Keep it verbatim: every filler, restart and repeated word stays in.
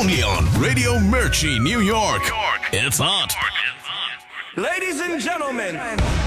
Only on Radio Mirchi, New York. It's hot. Ladies and gentlemen.